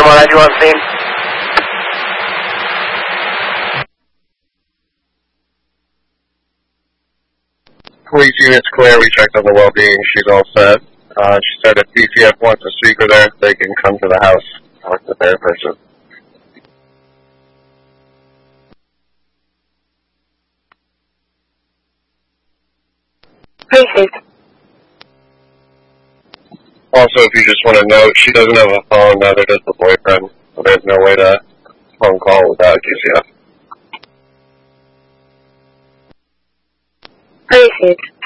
glad you on scene. Police unit's clear. We checked on the well-being. She's all set. She said if DCF wants a speaker there, they can come to the house, talk to their person. Received. Also, if you just want to note, she doesn't have a phone, neither does the boyfriend. So there's no way to phone call without DCF. Received.